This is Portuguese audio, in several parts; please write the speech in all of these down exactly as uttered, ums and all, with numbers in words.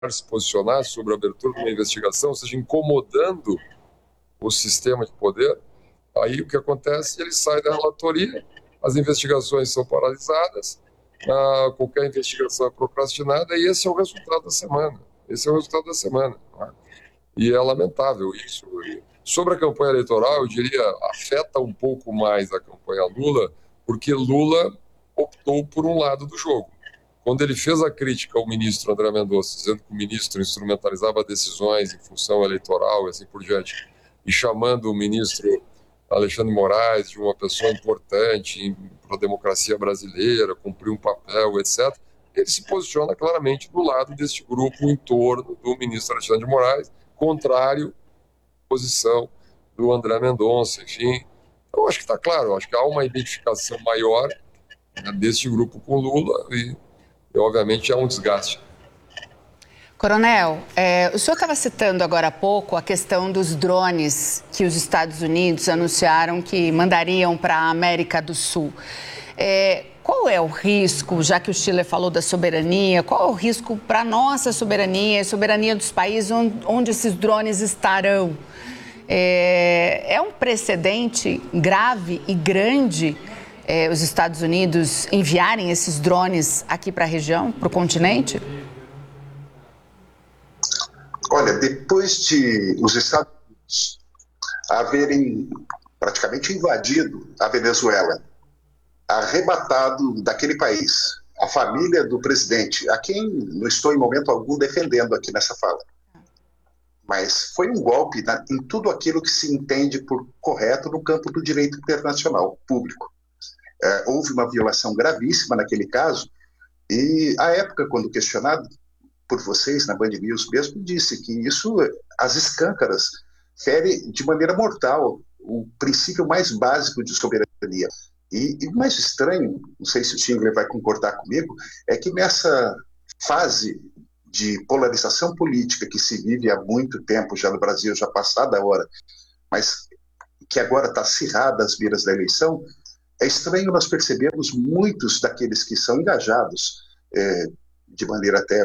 se posicionar sobre a abertura de uma investigação, ou seja, incomodando o sistema de poder, aí o que acontece? Ele sai da relatoria, as investigações são paralisadas, ah, qualquer investigação é procrastinada, e esse é o resultado da semana. Esse é o resultado da semana. Né? E é lamentável isso. Sobre a campanha eleitoral, eu diria, afeta um pouco mais a campanha Lula, porque Lula optou por um lado do jogo. Quando ele fez a crítica ao ministro André Mendonça, dizendo que o ministro instrumentalizava decisões em função eleitoral e assim por diante, e chamando o ministro Alexandre Moraes de uma pessoa importante para a democracia brasileira, cumpriu um papel, etcétera, ele se posiciona claramente do lado deste grupo em torno do ministro Alexandre de Moraes, contrário à posição do André Mendonça, enfim. Então, acho que está claro, acho que há uma identificação maior, né, deste grupo com Lula e, e, obviamente, há um desgaste. Coronel, é, o senhor estava citando agora há pouco a questão dos drones que os Estados Unidos anunciaram que mandariam para a América do Sul. É, qual é o risco, já que o Chile falou da soberania, qual é o risco para a nossa soberania, a soberania dos países onde, onde esses drones estarão? É, é um precedente grave e grande é, os Estados Unidos enviarem esses drones aqui para a região, para o continente? Olha, depois de os Estados Unidos haverem praticamente invadido a Venezuela, arrebatado daquele país a família do presidente, a quem não estou em momento algum defendendo aqui nessa fala, mas foi um golpe na, em tudo aquilo que se entende por correto no campo do direito internacional público. É, houve uma violação gravíssima naquele caso, e à época, quando questionado por vocês na Band News mesmo, disse que isso, às escâncaras, fere de maneira mortal o princípio mais básico de soberania. E, e o mais estranho, não sei se o Schindler vai concordar comigo, é que nessa fase de polarização política que se vive há muito tempo já no Brasil, já passada a hora, mas que agora está acirrada às beiras da eleição, é estranho nós percebermos muitos daqueles que são engajados é, de maneira até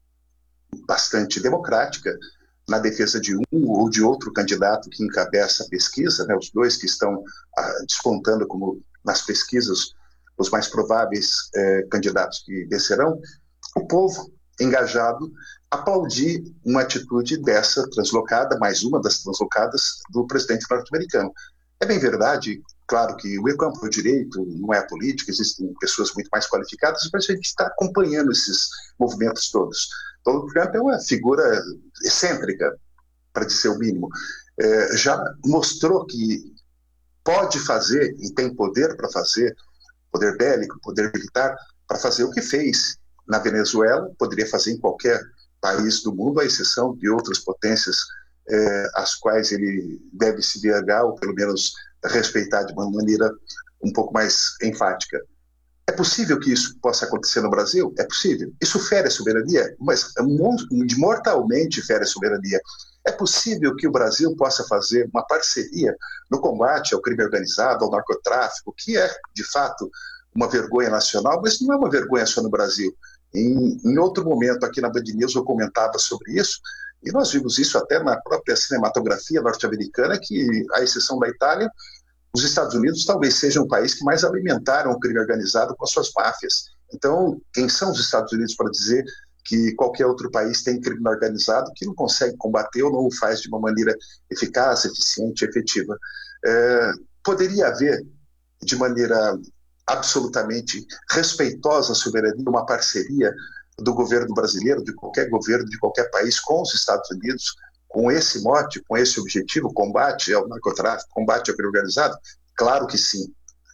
bastante democrática na defesa de um ou de outro candidato que encabeça a pesquisa, né, os dois que estão ah, despontando como nas pesquisas os mais prováveis eh, candidatos que vencerão, o povo engajado aplaudir uma atitude dessa translocada, mais uma das translocadas do presidente norte-americano. É bem verdade, claro que o campo do direito não é a política, existem pessoas muito mais qualificadas, mas a gente está acompanhando esses movimentos todos. Donald Trump é uma figura excêntrica, para dizer o mínimo. É, já mostrou que pode fazer e tem poder para fazer, poder bélico, poder militar, para fazer o que fez na Venezuela, poderia fazer em qualquer país do mundo, à exceção de outras potências é, às quais ele deve se vergar, ou pelo menos respeitar de uma maneira um pouco mais enfática. É possível que isso possa acontecer no Brasil? É possível. Isso fere a soberania, mas mortalmente fere a soberania. É possível que o Brasil possa fazer uma parceria no combate ao crime organizado, ao narcotráfico, que é, de fato, uma vergonha nacional, mas não é uma vergonha só no Brasil. Em, em outro momento, aqui na Band News, eu comentava sobre isso, e nós vimos isso até na própria cinematografia norte-americana, que, à exceção da Itália, os Estados Unidos talvez sejam o país que mais alimentaram o crime organizado com as suas máfias. Então, quem são os Estados Unidos para dizer que qualquer outro país tem crime organizado que não consegue combater ou não o faz de uma maneira eficaz, eficiente, efetiva? É, poderia haver, de maneira absolutamente respeitosa à soberania, uma parceria do governo brasileiro, de qualquer governo, de qualquer país, com os Estados Unidos, com esse mote, com esse objetivo, combate ao narcotráfico, combate ao crime organizado? Claro que sim.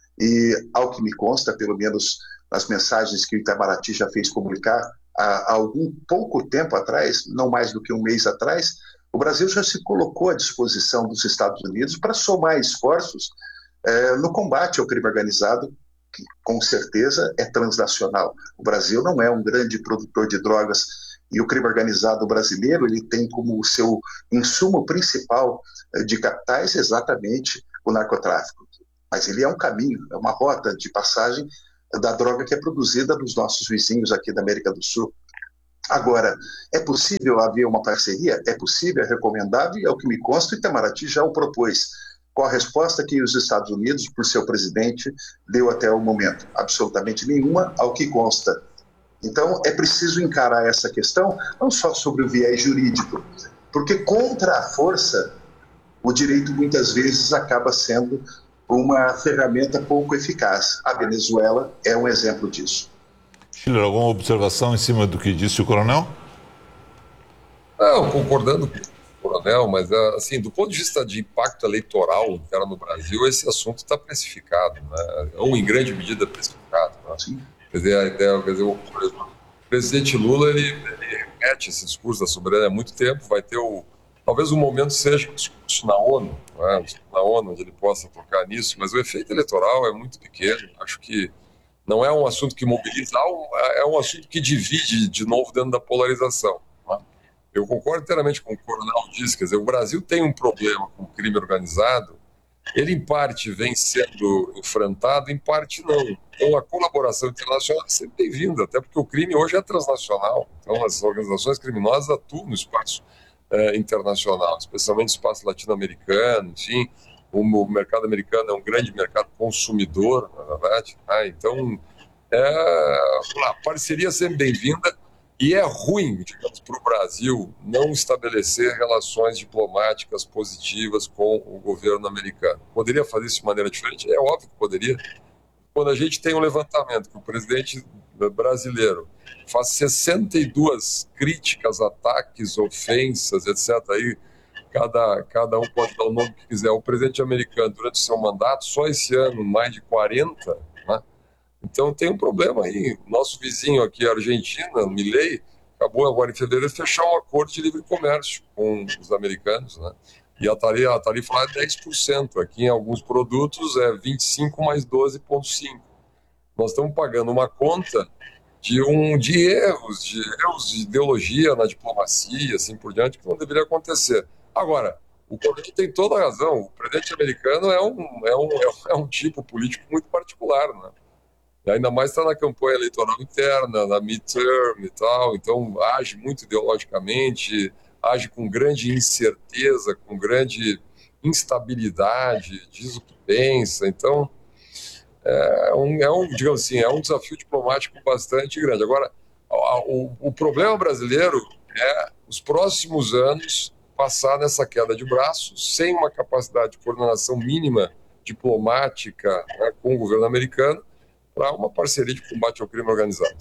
E, ao que me consta, pelo menos nas mensagens que o Itamaraty já fez publicar há algum pouco tempo atrás, não mais do que um mês atrás, o Brasil já se colocou à disposição dos Estados Unidos para somar esforços eh, no combate ao crime organizado, que com certeza é transnacional. O Brasil não é um grande produtor de drogas, e o crime organizado brasileiro ele tem como seu insumo principal de capitais exatamente o narcotráfico. Mas ele é um caminho, é uma rota de passagem da droga que é produzida nos nossos vizinhos aqui da América do Sul. Agora, é possível haver uma parceria? É possível, é recomendável, e é o que me consta, e Itamaraty já o propôs. Qual a resposta que os Estados Unidos, por seu presidente, deu até o momento? Absolutamente nenhuma, ao que consta. Então, é preciso encarar essa questão, não só sobre o viés jurídico, porque contra a força, o direito muitas vezes acaba sendo uma ferramenta pouco eficaz. A Venezuela é um exemplo disso. Schiller, alguma observação em cima do que disse o coronel? Não, concordando com o coronel, mas assim, do ponto de vista de impacto eleitoral que era no Brasil, esse assunto está precificado, né? Ou em grande medida precificado. Né? Sim. Quer dizer, a ideia, quer dizer, o presidente Lula, ele, ele repete esse discurso da soberania há muito tempo, vai ter o... Talvez o momento seja o discurso na ONU, né? Na ONU, onde ele possa tocar nisso, mas o efeito eleitoral é muito pequeno. Acho que não é um assunto que mobiliza, é um assunto que divide de novo dentro da polarização. Né? Eu concordo inteiramente com o coronel diz, quer dizer, o Brasil tem um problema com o crime organizado, ele em parte vem sendo enfrentado, em parte não. Então a colaboração internacional é sempre bem-vinda, até porque o crime hoje é transnacional. Então as organizações criminosas atuam no espaço eh, internacional, especialmente no espaço latino-americano, enfim. O mercado americano é um grande mercado consumidor, na verdade. Né? Então, é, a parceria é sempre bem-vinda e é ruim, digamos, para o Brasil não estabelecer relações diplomáticas positivas com o governo americano. Poderia fazer isso de maneira diferente? É óbvio que poderia. Quando a gente tem um levantamento que o presidente brasileiro faz sessenta e duas críticas, ataques, ofensas, etcétera, aí, Cada, cada um pode dar o nome que quiser. O presidente americano, durante o seu mandato, só esse ano, mais de quarenta, né? Então tem um problema aí. Nosso vizinho aqui, a Argentina, Milei, acabou agora em fevereiro de fechar um acordo de livre comércio com os americanos, né? E a tarifa, a tarifa lá é dez por cento. Aqui em alguns produtos é vinte e cinco mais doze vírgula cinco. Nós estamos pagando uma conta de, um, de erros, de erros de ideologia na diplomacia, assim por diante, que não deveria acontecer. Agora, o coronel tem toda a razão. O presidente americano é um, é um, é um tipo político muito particular, né? E ainda mais está na campanha eleitoral interna, na midterm e tal. Então, age muito ideologicamente, age com grande incerteza, com grande instabilidade, diz o que pensa. Então, é um, é um, digamos assim, é um desafio diplomático bastante grande. Agora, o, o problema brasileiro é os próximos anos passar nessa queda de braços, sem uma capacidade de coordenação mínima diplomática, né, com o governo americano, para uma parceria de combate ao crime organizado.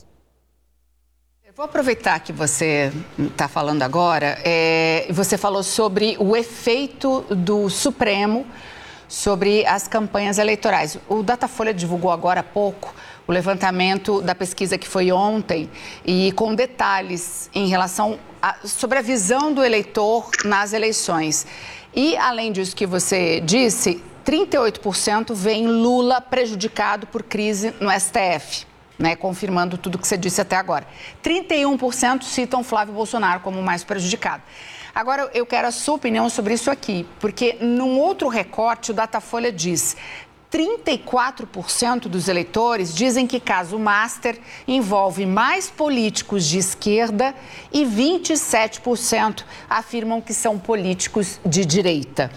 Eu vou aproveitar que você está falando agora, é, você falou sobre o efeito do Supremo sobre as campanhas eleitorais. O Datafolha divulgou agora há pouco o levantamento da pesquisa que foi ontem e com detalhes em relação a, sobre a visão do eleitor nas eleições. E, além disso que você disse, trinta e oito por cento veem Lula prejudicado por crise no S T F, né, confirmando tudo que você disse até agora. trinta e um por cento citam Flávio Bolsonaro como o mais prejudicado. Agora, eu quero a sua opinião sobre isso aqui, porque num outro recorte, o Datafolha diz trinta e quatro por cento dos eleitores dizem que caso Master envolve mais políticos de esquerda e vinte e sete por cento afirmam que são políticos de direita.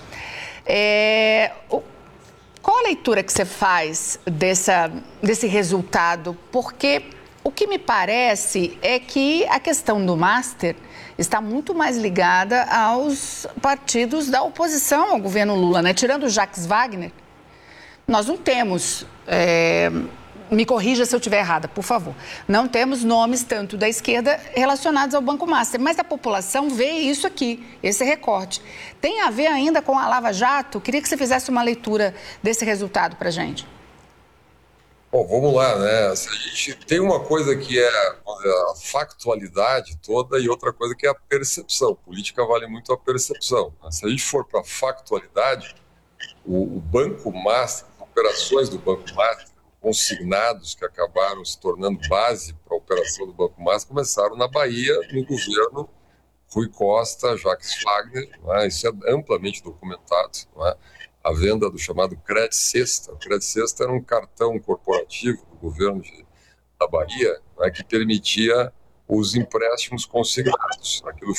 É, qual a leitura que você faz dessa, desse resultado? Porque o que me parece é que a questão do Master está muito mais ligada aos partidos da oposição ao governo Lula, né? Tirando o Jacques Wagner, nós não temos, é, me corrija se eu estiver errada, por favor, não temos nomes tanto da esquerda relacionados ao Banco Master, mas a população vê isso aqui, esse recorte. Tem a ver ainda com a Lava Jato? Queria que você fizesse uma leitura desse resultado para a gente. Bom, vamos lá, né? A gente tem uma coisa que é a factualidade toda e outra coisa que é a percepção. Política vale muito a percepção. Se a gente for para a factualidade, o, o Banco Master, operações do Banco Master, consignados que acabaram se tornando base para a operação do Banco Master, começaram na Bahia, no governo Rui Costa, Jacques Wagner, né? Isso é amplamente documentado, né? A venda do chamado Cred Sexta. O Cred Sexta era um cartão corporativo do governo de, da Bahia, né, que permitia os empréstimos consignados. Aquilo